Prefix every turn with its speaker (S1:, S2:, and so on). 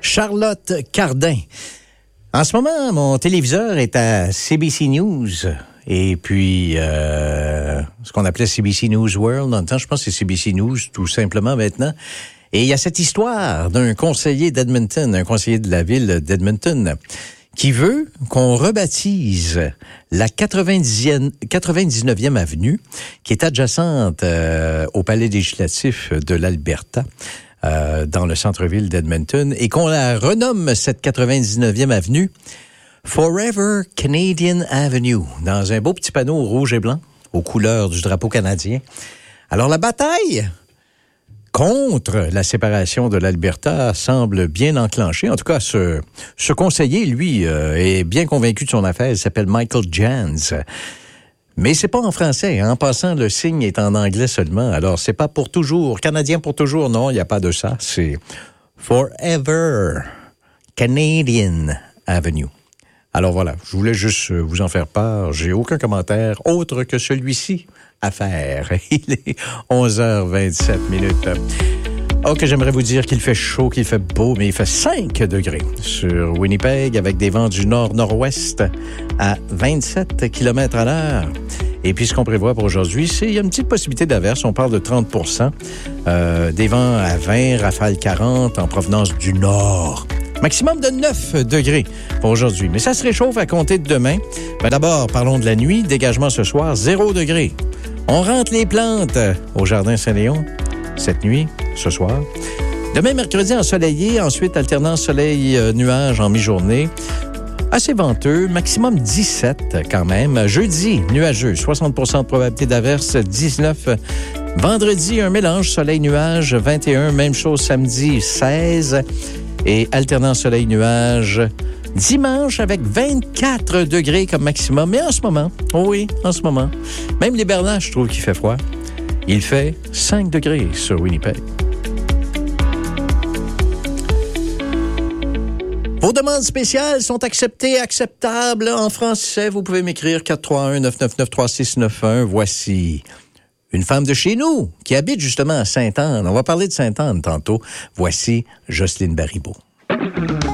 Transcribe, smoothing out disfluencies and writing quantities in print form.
S1: Charlotte Cardin. En ce moment, mon téléviseur est à CBC News. Et puis, ce qu'on appelait CBC News World, dans le temps, je pense que c'est CBC News, tout simplement, maintenant. Et il y a cette histoire d'un conseiller d'Edmonton, un conseiller de la ville d'Edmonton, qui veut qu'on rebaptise la 99e avenue, qui est adjacente au palais législatif de l'Alberta, dans le centre-ville d'Edmonton, et qu'on la renomme, cette 99e avenue, Forever Canadian Avenue, dans un beau petit panneau rouge et blanc, aux couleurs du drapeau canadien. Alors, la bataille contre la séparation de l'Alberta semble bien enclenchée. En tout cas, ce conseiller, lui, est bien convaincu de son affaire. Il s'appelle Michael Jans. Mais c'est pas en français. En passant, le signe est en anglais seulement. Alors, c'est pas pour toujours. Canadien pour toujours, non, il n'y a pas de ça. C'est Forever Canadian Avenue. Alors voilà, je voulais juste vous en faire part. J'ai aucun commentaire autre que celui-ci à faire. Il est 11h27. Ok, j'aimerais vous dire qu'il fait chaud, qu'il fait beau, mais il fait 5 degrés sur Winnipeg avec des vents du nord-nord-ouest à 27 km à l'heure. Et puis, ce qu'on prévoit pour aujourd'hui, c'est il y a une petite possibilité d'averse. On parle de 30%. Des vents à 20, rafales 40 en provenance du nord. Maximum de 9 degrés pour aujourd'hui. Mais ça se réchauffe à compter de demain. Ben d'abord, parlons de la nuit. Dégagement ce soir, 0 degrés. On rentre les plantes au Jardin Saint-Léon cette nuit, ce soir. Demain, mercredi, ensoleillé. Ensuite, alternance soleil-nuage en mi-journée. Assez venteux, maximum 17 quand même. Jeudi, nuageux, 60% de probabilité d'averse, 19. Vendredi, un mélange soleil-nuage, 21. Même chose samedi, 16. Et alternance soleil-nuage. Dimanche, avec 24 degrés comme maximum. Mais en ce moment, oui, en ce moment, même les Bernaches, je trouve qu'il fait froid. Il fait 5 degrés sur Winnipeg. Vos demandes spéciales sont acceptables en français. Vous pouvez m'écrire 431-999-3691. Voici une femme de chez nous qui habite justement à Sainte-Anne. On va parler de Sainte-Anne tantôt. Voici Jocelyne Baribeau.